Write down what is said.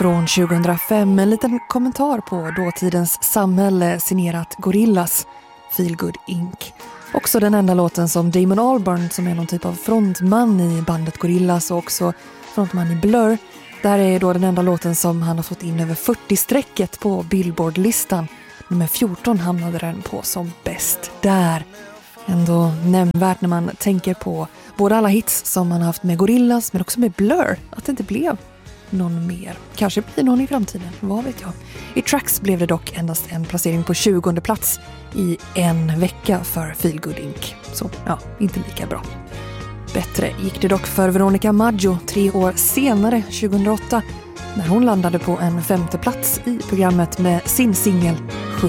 Från 2005, en liten kommentar på dåtidens samhälle signerat Gorillaz, Feel Good Inc. Också den enda låten som Damon Albarn, som är någon typ av frontman i bandet Gorillaz och också frontman i Blur, där är då den enda låten som han har fått in över 40-strecket på Billboard-listan. Nummer 14 hamnade den på som bäst där. Ändå nämnvärt när man tänker på både alla hits som man har haft med Gorillaz men också med Blur, att det inte blev någon mer. Kanske blir någon i framtiden, vad vet jag. I Tracks blev det dock endast en placering på 20:e plats i en vecka för Feel Good Inc. Så ja, inte lika bra. Bättre gick det dock för Veronica Maggio 3 år senare, 2008, när hon landade på en 5:e plats i programmet med sin singel